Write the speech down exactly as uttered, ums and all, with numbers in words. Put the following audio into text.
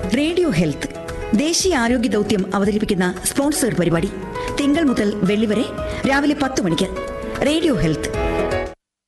Radio health ദേശീയ ആരോഗ്യ ദൗത്യം അവതരിപ്പിക്കുന്ന സ്പോൺസേഡ് പരിപാടി തിങ്കൾ മുതൽ വെള്ളി വരെ രാവിലെ പത്ത് മണിക്ക്. Radio health.